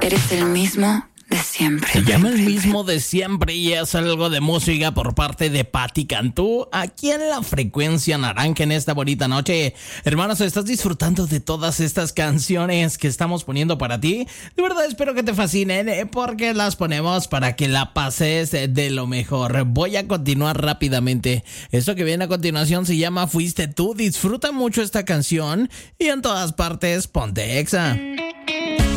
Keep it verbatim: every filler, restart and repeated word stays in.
Eres el mismo de siempre. Se llama El Mismo de Siempre y es algo de música por parte de Patti Cantú aquí en la Frecuencia Naranja en esta bonita noche. Hermanos, ¿estás disfrutando de todas estas canciones que estamos poniendo para ti? De verdad espero que te fascinen eh, porque las ponemos para que la pases de lo mejor. Voy a continuar rápidamente. Esto que viene a continuación se llama Fuiste Tú. Disfruta mucho esta canción y en todas partes ponte Exa.